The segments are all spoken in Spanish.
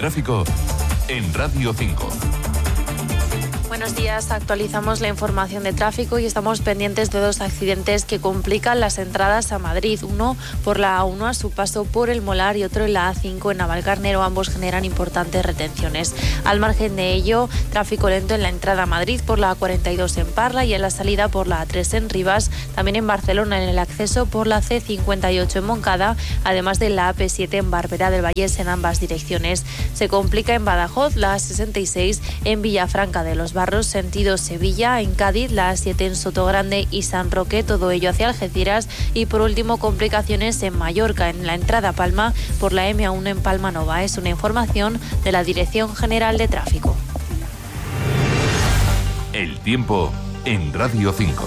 tráfico en Radio 5. Buenos días, actualizamos la información de tráfico y estamos pendientes de dos accidentes que complican las entradas a Madrid. Uno por la A1 a su paso por el Molar y otro en la A5 en Navalcarnero. Ambos generan importantes retenciones. Al margen de ello, tráfico lento en la entrada a Madrid por la A42 en Parla y en la salida por la A3 en Rivas. También en Barcelona en el acceso por la C58 en Moncada, además de la AP7 en Barberá del Vallés en ambas direcciones. Se complica en Badajoz la A66 en Villafranca de los Barros, sentido Sevilla, en Cádiz, la A7 en Sotogrande y San Roque, todo ello hacia Algeciras. Y por último, complicaciones en Mallorca, en la entrada a Palma por la M1 en Palma Nova. Es una información de la Dirección General de Tráfico. El tiempo en Radio 5.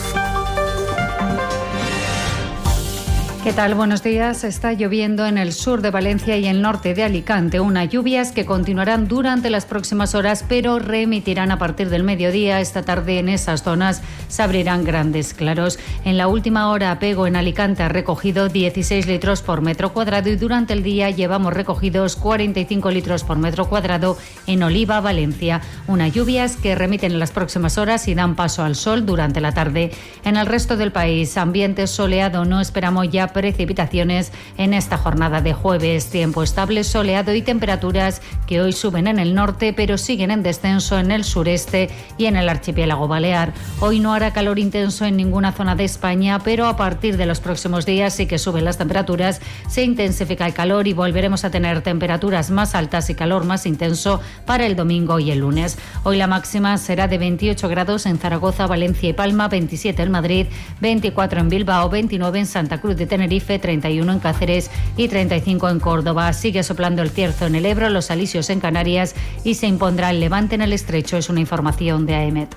¿Qué tal? Buenos días. Está lloviendo en el sur de Valencia y el norte de Alicante. Unas lluvias que continuarán durante las próximas horas, pero remitirán a partir del mediodía. Esta tarde en esas zonas se abrirán grandes claros. En la última hora, Pego en Alicante ha recogido 16 litros por metro cuadrado y durante el día llevamos recogidos 45 litros por metro cuadrado en Oliva, Valencia. Unas lluvias que remiten en las próximas horas y dan paso al sol durante la tarde. En el resto del país, ambiente soleado. No esperamos ya precipitaciones en esta jornada de jueves. Tiempo estable, soleado y temperaturas que hoy suben en el norte, pero siguen en descenso en el sureste y en el archipiélago balear. Hoy no hará calor intenso en ninguna zona de España, pero a partir de los próximos días sí que suben las temperaturas, se intensifica el calor y volveremos a tener temperaturas más altas y calor más intenso para el domingo y el lunes. Hoy la máxima será de 28 grados en Zaragoza, Valencia y Palma, 27 en Madrid, 24 en Bilbao, 29 en Santa Cruz de Tenerife, 31 en Cáceres y 35 en Córdoba. Sigue soplando el cierzo en el Ebro, los alisios en Canarias y se impondrá el levante en el estrecho. Es una información de AEMET.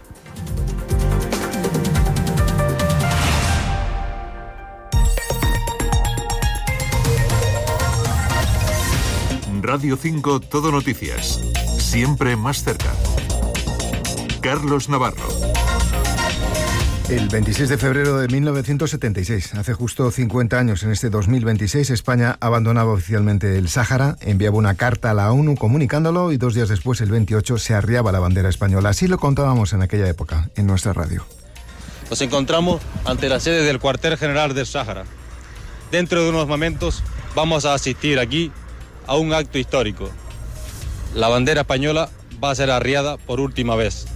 Radio 5 Todo Noticias. Siempre más cerca. Carlos Navarro. El 26 de febrero de 1976, hace justo 50 años, en este 2026, España abandonaba oficialmente el Sáhara, enviaba una carta a la ONU comunicándolo y 2 días después, el 28, se arriaba la bandera española. Así lo contábamos en aquella época, en nuestra radio. Nos encontramos ante la sede del cuartel general del Sáhara. Dentro de unos momentos vamos a asistir aquí a un acto histórico. La bandera española va a ser arriada por última vez.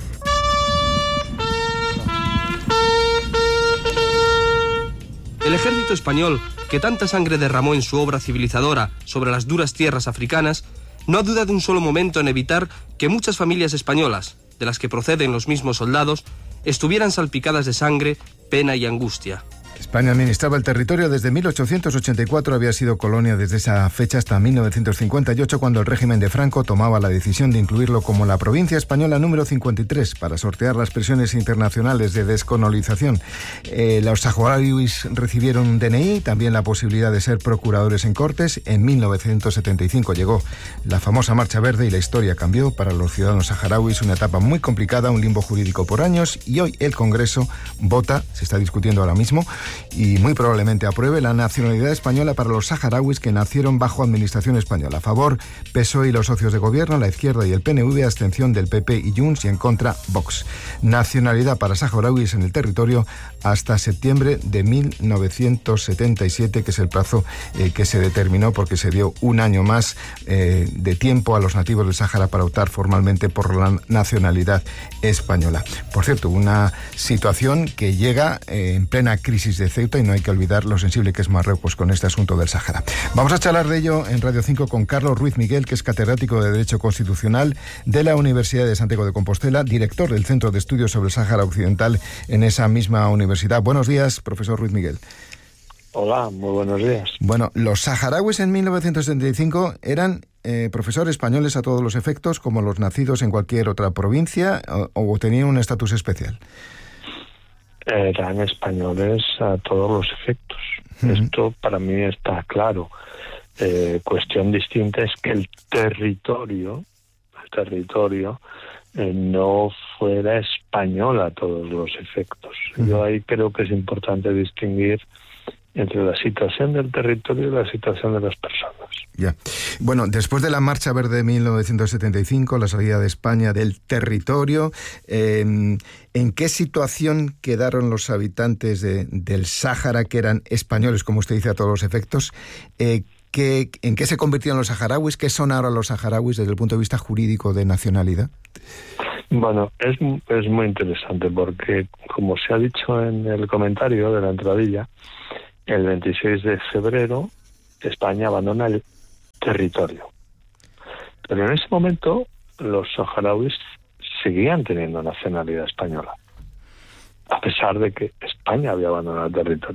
El ejército español, que tanta sangre derramó en su obra civilizadora sobre las duras tierras africanas, no ha dudado un solo momento en evitar que muchas familias españolas, de las que proceden los mismos soldados, estuvieran salpicadas de sangre, pena y angustia. España administraba el territorio desde 1884, había sido colonia desde esa fecha hasta 1958, cuando el régimen de Franco tomaba la decisión de incluirlo como la provincia española número 53 para sortear las presiones internacionales de descolonización. Los saharauis recibieron un DNI, también la posibilidad de ser procuradores en Cortes. En 1975 llegó la famosa Marcha Verde y la historia cambió para los ciudadanos saharauis, una etapa muy complicada, un limbo jurídico por años, y hoy el Congreso vota, se está discutiendo ahora mismo, y muy probablemente apruebe la nacionalidad española para los saharauis que nacieron bajo administración española. A favor, PSOE y los socios de gobierno, la izquierda y el PNV, abstención del PP y Junts, y en contra, Vox. Nacionalidad para saharauis en el territorio hasta septiembre de 1977, que es el plazo que se determinó, porque se dio un año más de tiempo a los nativos del Sáhara para optar formalmente por la nacionalidad española. Por cierto, una situación que llega en plena crisis de Ceuta, y no hay que olvidar lo sensible que es Marruecos con este asunto del Sáhara. Vamos a charlar de ello en Radio 5 con Carlos Ruiz Miguel, que es catedrático de Derecho Constitucional de la Universidad de Santiago de Compostela, director del Centro de Estudios sobre el Sáhara Occidental en esa misma universidad. Buenos días, profesor Ruiz Miguel. Hola, muy buenos días. Bueno, los saharauis en 1975 eran profesores españoles a todos los efectos, como los nacidos en cualquier otra provincia, o tenían un estatus especial. Eran españoles a todos los efectos. Esto para mí está claro. Cuestión distinta es que el territorio no fuera español a todos los efectos. Yo ahí creo que es importante distinguir entre la situación del territorio y la situación de las personas. Ya. Bueno, después de la Marcha Verde de 1975, la salida de España del territorio, ¿en qué situación quedaron los habitantes del Sáhara, que eran españoles, como usted dice, a todos los efectos? ¿En qué se convirtieron los saharauis? ¿Qué son ahora los saharauis desde el punto de vista jurídico de nacionalidad? Bueno, es muy interesante porque, como se ha dicho en el comentario de la entradilla, el 26 de febrero España abandona el territorio. Pero en ese momento los saharauis seguían teniendo nacionalidad española, a pesar de que España había abandonado el territorio.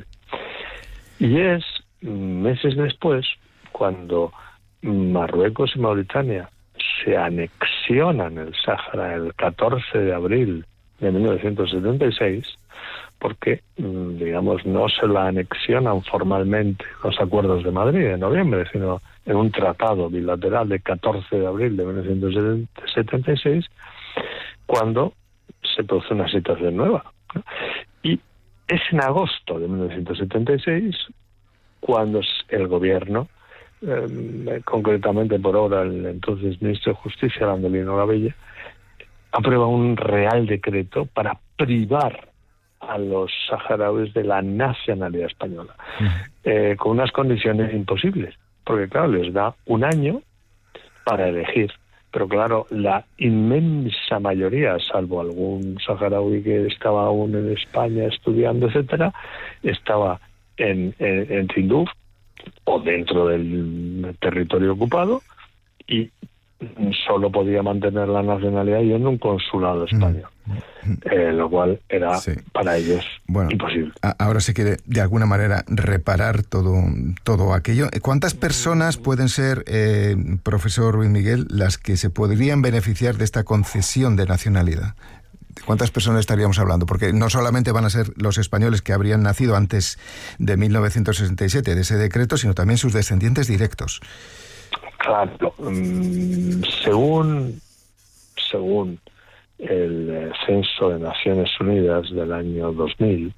Y es meses después cuando Marruecos y Mauritania se anexionan el Sáhara el 14 de abril de 1976, porque, digamos, no se la anexionan formalmente los acuerdos de Madrid en noviembre, sino en un tratado bilateral de 14 de abril de 1976, cuando se produce una situación nueva, ¿no? Y es en agosto de 1976 cuando el gobierno, concretamente por ahora el entonces ministro de Justicia, Landolino Gabella, aprueba un real decreto para privar a los saharauis de la nacionalidad española, con unas condiciones imposibles, porque claro, les da un año para elegir, pero claro, la inmensa mayoría, salvo algún saharaui que estaba aún en España estudiando, etcétera, estaba en Tinduf o dentro del territorio ocupado, y solo podía mantener la nacionalidad yendo a un consulado español, lo cual era para ellos imposible. Ahora se quiere de alguna manera reparar todo aquello. ¿Cuántas personas pueden ser, profesor Ruiz Miguel, las que se podrían beneficiar de esta concesión de nacionalidad? ¿De cuántas personas estaríamos hablando? Porque no solamente van a ser los españoles que habrían nacido antes de 1967, de ese decreto, sino también sus descendientes directos. Claro, según el Censo de Naciones Unidas del año 2000,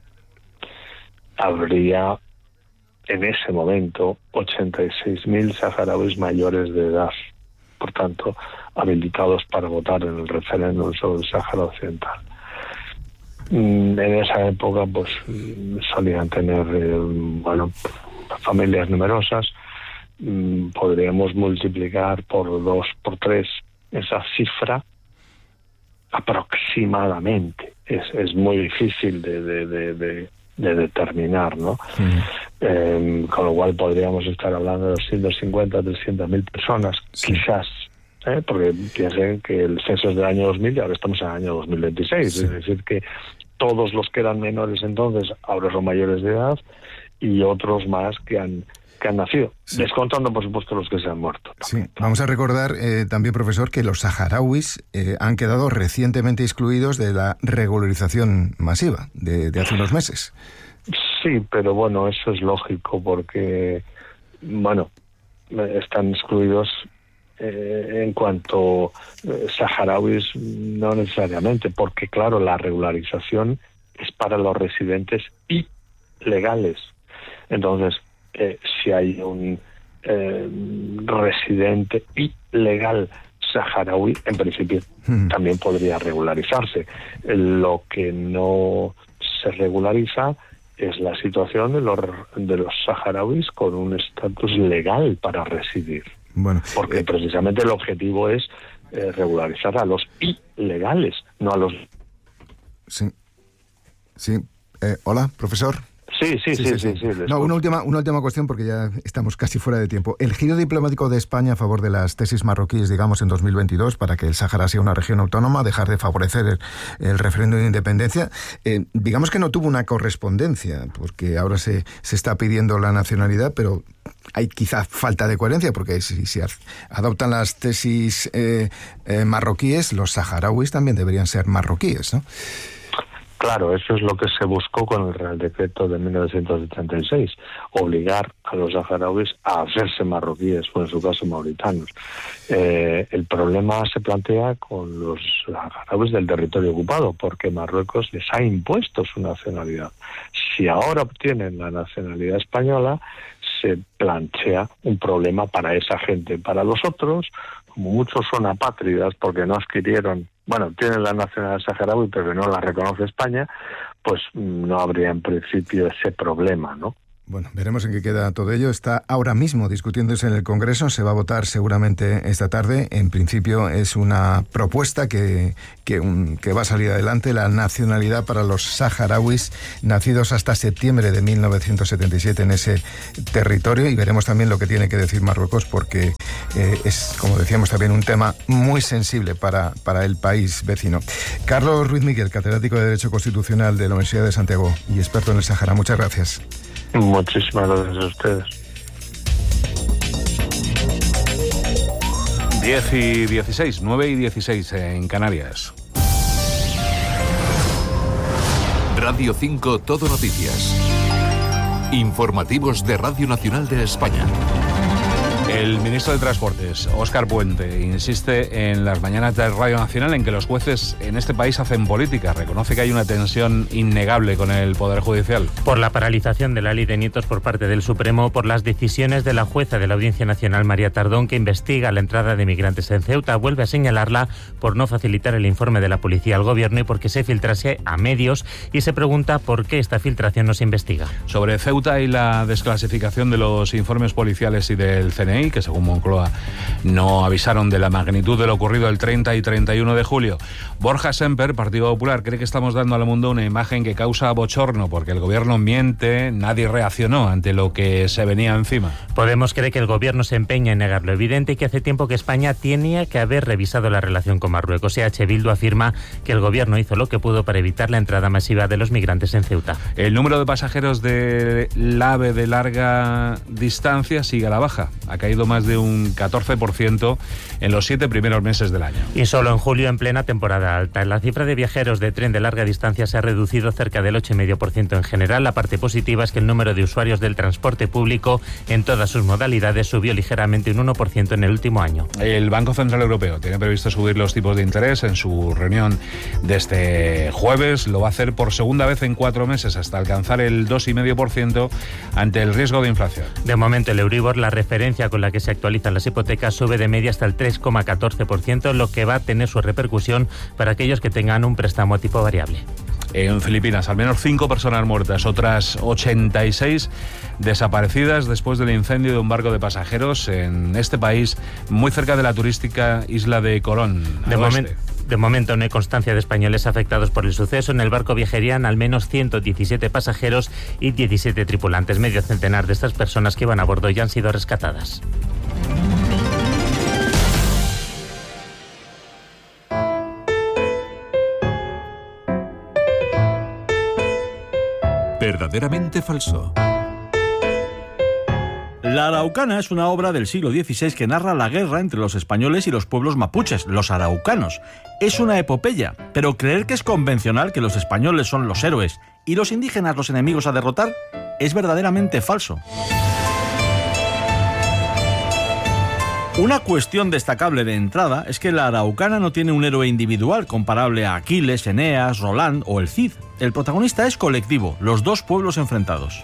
habría en ese momento 86.000 saharauis mayores de edad, por tanto, habilitados para votar en el referéndum sobre el Sáhara Occidental. En esa época, pues, solían tener, familias numerosas. Podríamos multiplicar por 2, por 3 esa cifra aproximadamente. Es muy difícil de determinar, ¿no? Con lo cual podríamos estar hablando de 250, 300.000 personas, quizás, porque piensen que el censo es del año 2000 y ahora estamos en el año 2026, es decir, que todos los que eran menores entonces ahora son mayores de edad, y otros más que han nacido, descontando por supuesto los que se han muerto. Sí. Vamos a recordar también, profesor, que los saharauis han quedado recientemente excluidos de la regularización masiva de hace unos meses. Sí, pero bueno, eso es lógico porque, están excluidos en cuanto saharauis, no necesariamente, porque claro, la regularización es para los residentes ilegales. Entonces, si hay un residente ilegal saharaui, en principio también podría regularizarse. Lo que no se regulariza es la situación de los saharauis con un estatus legal para residir. Porque precisamente el objetivo es regularizar a los ilegales, no a los... Sí. Hola, profesor. Sí. No, una última cuestión, porque ya estamos casi fuera de tiempo. El giro diplomático de España a favor de las tesis marroquíes, digamos, en 2022, para que el Sáhara sea una región autónoma, dejar de favorecer el referéndum de independencia, digamos que no tuvo una correspondencia, porque ahora se está pidiendo la nacionalidad, pero hay quizá falta de coherencia, porque si se adoptan las tesis marroquíes, los saharauis también deberían ser marroquíes, ¿no? Claro, eso es lo que se buscó con el Real Decreto de 1976, obligar a los saharauis a hacerse marroquíes o en su caso mauritanos. El problema se plantea con los saharauis del territorio ocupado, porque Marruecos les ha impuesto su nacionalidad. Si ahora obtienen la nacionalidad española, se plantea un problema para esa gente. Para los otros, como muchos son apátridas porque no adquirieron, tienen la nacionalidad saharaui pero no la reconoce España, pues no habría en principio ese problema, ¿no? Bueno, veremos en qué queda todo ello. Está ahora mismo discutiéndose en el Congreso, se va a votar seguramente esta tarde. En principio es una propuesta que va a salir adelante, la nacionalidad para los saharauis nacidos hasta septiembre de 1977 en ese territorio, y veremos también lo que tiene que decir Marruecos, porque es, como decíamos, también un tema muy sensible para el país vecino. Carlos Ruiz Miguel, catedrático de Derecho Constitucional de la Universidad de Santiago y experto en el Sáhara, muchas gracias. Muchísimas gracias a ustedes. 10:16, 9:16 en Canarias. Radio 5 Todo Noticias. Informativos de Radio Nacional de España. El ministro de Transportes, Óscar Puente, insiste en las mañanas de Radio Nacional en que los jueces en este país hacen política. Reconoce que hay una tensión innegable con el Poder Judicial. Por la paralización de la ley de nietos por parte del Supremo, por las decisiones de la jueza de la Audiencia Nacional, María Tardón, que investiga la entrada de migrantes en Ceuta, vuelve a señalarla por no facilitar el informe de la policía al gobierno y porque se filtrase a medios, y se pregunta por qué esta filtración no se investiga. Sobre Ceuta y la desclasificación de los informes policiales y del CNI, que según Moncloa no avisaron de la magnitud de lo ocurrido el 30 y 31 de julio. Borja Semper, Partido Popular, cree que estamos dando al mundo una imagen que causa bochorno porque el gobierno miente, nadie reaccionó ante lo que se venía encima. Podemos cree que el gobierno se empeña en negar lo evidente y que hace tiempo que España tenía que haber revisado la relación con Marruecos. EH Bildu afirma que el gobierno hizo lo que pudo para evitar la entrada masiva de los migrantes en Ceuta. El número de pasajeros del AVE de larga distancia sigue a la baja. Ha caído más de un 14% en los 7 primeros meses del año. Y solo en julio, en plena temporada alta. La cifra de viajeros de tren de larga distancia se ha reducido cerca del 8,5% en general. La parte positiva es que el número de usuarios del transporte público en todas sus modalidades subió ligeramente un 1% en el último año. El Banco Central Europeo tiene previsto subir los tipos de interés en su reunión de este jueves. Lo va a hacer por segunda vez en 4 meses hasta alcanzar el 2,5% ante el riesgo de inflación. De momento, el Euribor, la referencia con la que se actualizan las hipotecas, sube de media hasta el 3,14%, lo que va a tener su repercusión para aquellos que tengan un préstamo a tipo variable. En Filipinas, al menos 5 personas muertas, otras 86 desaparecidas después del incendio de un barco de pasajeros en este país, muy cerca de la turística isla de Colón. De momento no hay constancia de españoles afectados por el suceso. En el barco viajarían al menos 117 pasajeros y 17 tripulantes. Medio centenar de estas personas que iban a bordo ya han sido rescatadas. Verdaderamente falso. La Araucana es una obra del siglo XVI que narra la guerra entre los españoles y los pueblos mapuches, los araucanos. Es una epopeya, pero creer que es convencional que los españoles son los héroes y los indígenas los enemigos a derrotar es verdaderamente falso. Una cuestión destacable de entrada es que la Araucana no tiene un héroe individual comparable a Aquiles, Eneas, Roland o el Cid. El protagonista es colectivo, los dos pueblos enfrentados.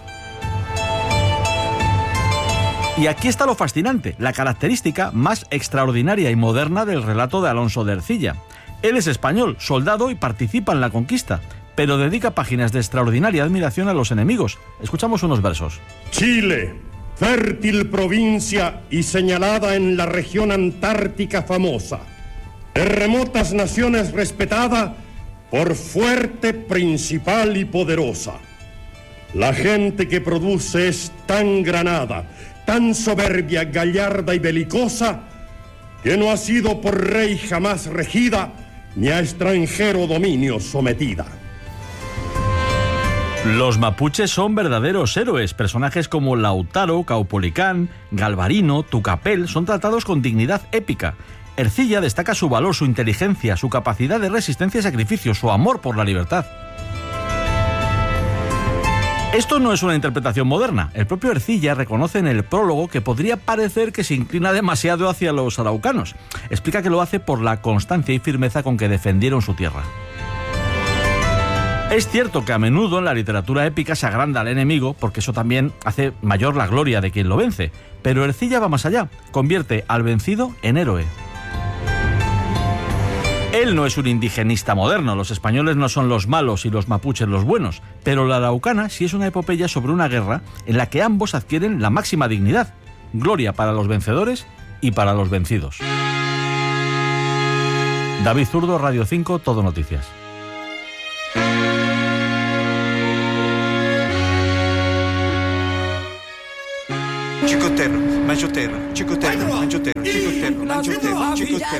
Y aquí está lo fascinante, la característica más extraordinaria y moderna del relato de Alonso de Ercilla. Él es español, soldado y participa en la conquista, pero dedica páginas de extraordinaria admiración a los enemigos. Escuchamos unos versos. Chile, fértil provincia y señalada en la región antártica famosa, de remotas naciones respetada por fuerte, principal y poderosa. La gente que produce es tan granada, tan soberbia, gallarda y belicosa, que no ha sido por rey jamás regida, ni a extranjero dominio sometida. Los mapuches son verdaderos héroes. Personajes como Lautaro, Caupolicán, Galvarino, Tucapel son tratados con dignidad épica. Ercilla destaca su valor, su inteligencia, su capacidad de resistencia y sacrificio, su amor por la libertad. Esto no es una interpretación moderna. El propio Ercilla reconoce en el prólogo que podría parecer que se inclina demasiado hacia los araucanos. Explica que lo hace por la constancia y firmeza con que defendieron su tierra. Es cierto que a menudo en la literatura épica se agranda al enemigo, porque eso también hace mayor la gloria de quien lo vence. Pero Ercilla va más allá, convierte al vencido en héroe. Él no es un indigenista moderno, los españoles no son los malos y los mapuches los buenos, pero la araucana sí es una epopeya sobre una guerra en la que ambos adquieren la máxima dignidad, gloria para los vencedores y para los vencidos. David Zurdo, Radio 5, Todo Noticias. Chicotero, mangioterro, chicotero, mangioterro, chicotero, mangioterro,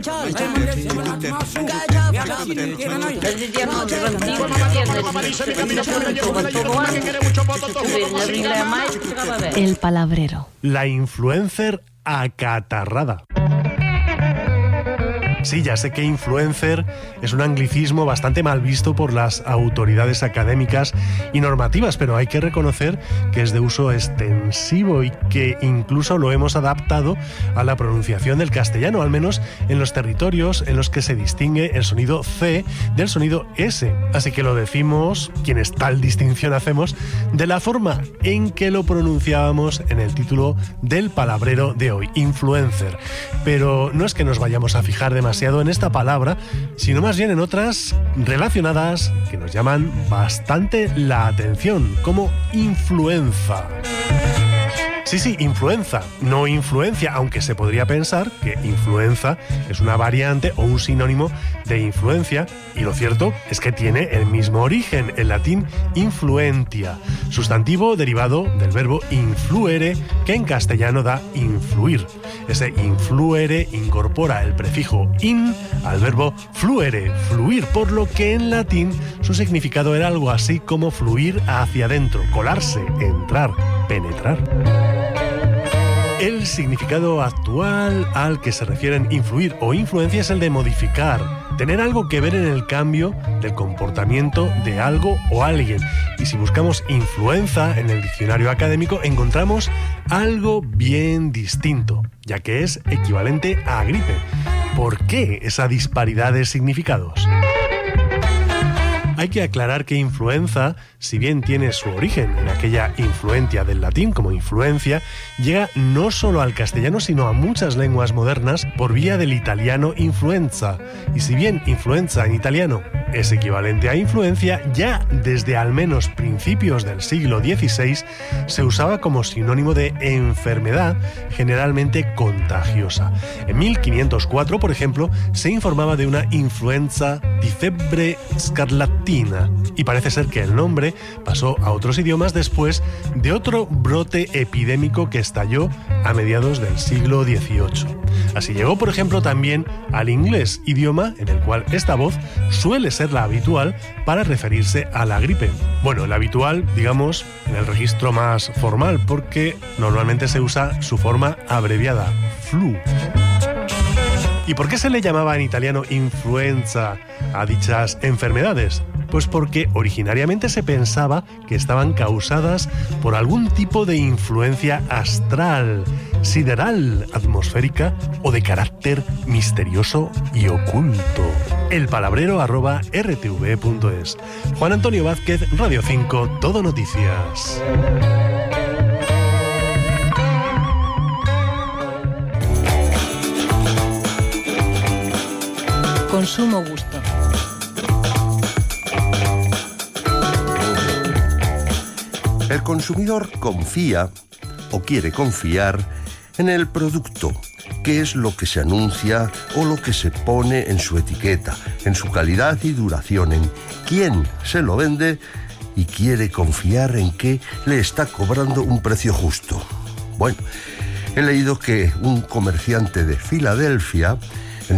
El palabrero. La influencer acatarrada. Sí, ya sé que influencer es un anglicismo bastante mal visto por las autoridades académicas y normativas, pero hay que reconocer que es de uso extensivo y que incluso lo hemos adaptado a la pronunciación del castellano, al menos en los territorios en los que se distingue el sonido C del sonido S. Así que lo decimos, quienes tal distinción hacemos, de la forma en que lo pronunciábamos en el título del palabrero de hoy, influencer. Pero no es que nos vayamos a fijar demasiado en esta palabra, sino más bien en otras relacionadas que nos llaman bastante la atención, como influenza. Sí, influenza, no influencia, aunque se podría pensar que influenza es una variante o un sinónimo de influencia, y lo cierto es que tiene el mismo origen, en latín influentia, sustantivo derivado del verbo influere, que en castellano da influir. Ese influere incorpora el prefijo in al verbo fluere, fluir, por lo que en latín su significado era algo así como fluir hacia adentro, colarse, entrar, penetrar. El significado actual al que se refieren influir o influencia es el de modificar, tener algo que ver en el cambio del comportamiento de algo o alguien. Y si buscamos influenza en el diccionario académico, encontramos algo bien distinto, ya que es equivalente a gripe. ¿Por qué esa disparidad de significados? Hay que aclarar que influenza, si bien tiene su origen en aquella influencia del latín como influencia, llega no solo al castellano sino a muchas lenguas modernas por vía del italiano influenza. Y si bien influenza en italiano es equivalente a influencia, ya desde al menos principios del siglo XVI se usaba como sinónimo de enfermedad generalmente contagiosa. En 1504, por ejemplo, se informaba de una influenza di febbre scarlatina, y parece ser que el nombre pasó a otros idiomas después de otro brote epidémico que estalló a mediados del siglo XVIII. Así llegó, por ejemplo, también al inglés, idioma en el cual esta voz suele ser la habitual para referirse a la gripe. Bueno, la habitual, digamos, en el registro más formal, porque normalmente se usa su forma abreviada, flu. ¿Y por qué se le llamaba en italiano influenza a dichas enfermedades? Pues porque originariamente se pensaba que estaban causadas por algún tipo de influencia astral, sideral, atmosférica o de carácter misterioso y oculto. elpalabrero@rtv.es. Juan Antonio Vázquez, Radio 5, Todo Noticias. Consumo gusto. El consumidor confía o quiere confiar en el producto, qué es lo que se anuncia o lo que se pone en su etiqueta, en su calidad y duración, en quién se lo vende y quiere confiar en que le está cobrando un precio justo. Bueno, he leído que un comerciante de Filadelfia en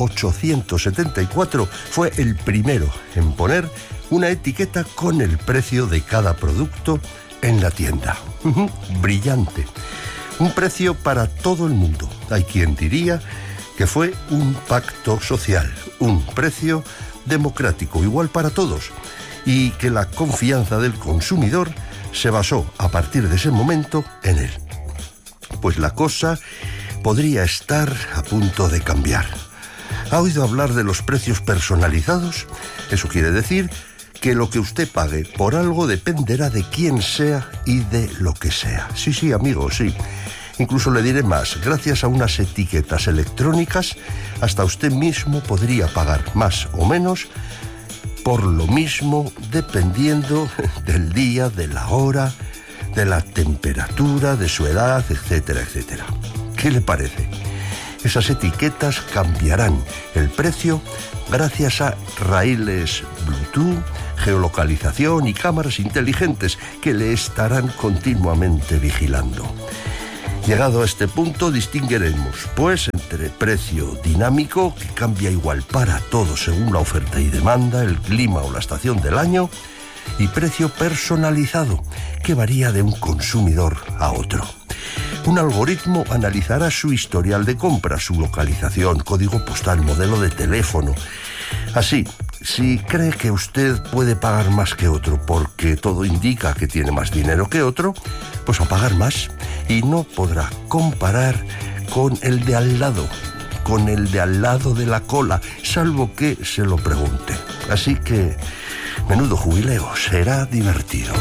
1874 fue el primero en poner una etiqueta con el precio de cada producto en la tienda. Brillante. Un precio para todo el mundo. Hay quien diría que fue un pacto social, un precio democrático, igual para todos, y que la confianza del consumidor se basó a partir de ese momento en él. Pues la cosa podría estar a punto de cambiar. ¿Ha oído hablar de los precios personalizados? Eso quiere decir que lo que usted pague por algo dependerá de quién sea y de lo que sea. Sí, amigo, sí. Incluso le diré más, gracias a unas etiquetas electrónicas, hasta usted mismo podría pagar más o menos por lo mismo, dependiendo del día, de la hora, de la temperatura, de su edad, etcétera, etcétera. ¿Qué le parece? Esas etiquetas cambiarán el precio gracias a raíles Bluetooth, geolocalización y cámaras inteligentes que le estarán continuamente vigilando. Llegado a este punto, distinguiremos, pues, entre precio dinámico, que cambia igual para todos según la oferta y demanda, el clima o la estación del año, y precio personalizado, que varía de un consumidor a otro. Un algoritmo analizará su historial de compra, su localización, código postal, modelo de teléfono. Así, si cree que usted puede pagar más que otro porque todo indica que tiene más dinero que otro, pues a pagar más, y no podrá comparar con el de al lado, de la cola, salvo que se lo pregunte. Así que, menudo jubileo, será divertido.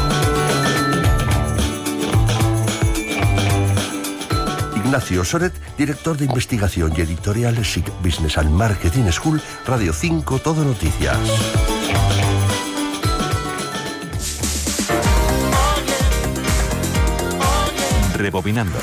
Ignacio Soret, director de investigación y editoriales SIC Business and Marketing School, Radio 5, Todo Noticias. Rebobinando.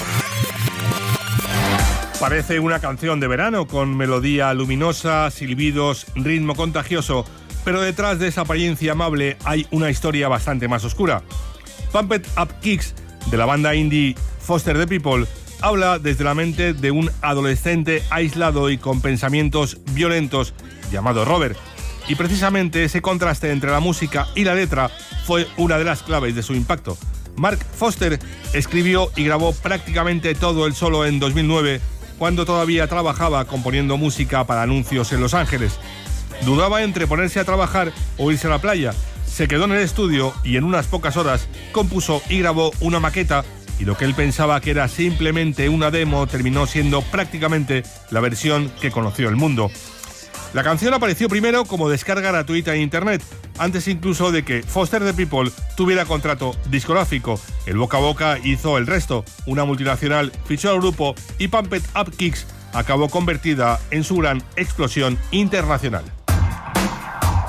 Parece una canción de verano con melodía luminosa, silbidos, ritmo contagioso, pero detrás de esa apariencia amable hay una historia bastante más oscura. Pumped Up Kicks, de la banda indie Foster the People, habla desde la mente de un adolescente aislado y con pensamientos violentos llamado Robert. Y precisamente ese contraste entre la música y la letra fue una de las claves de su impacto. Mark Foster escribió y grabó prácticamente todo él solo en 2009, cuando todavía trabajaba componiendo música para anuncios en Los Ángeles. Dudaba entre ponerse a trabajar o irse a la playa. Se quedó en el estudio y en unas pocas horas compuso y grabó una maqueta, y lo que él pensaba que era simplemente una demo terminó siendo prácticamente la versión que conoció el mundo. La canción apareció primero como descarga gratuita en internet, antes incluso de que Foster the People tuviera contrato discográfico. El boca a boca hizo el resto. Una multinacional fichó al grupo y Pumped Up Kicks acabó convertida en su gran explosión internacional.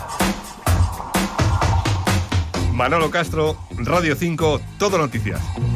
Manolo Castro, Radio 5, Todo Noticias.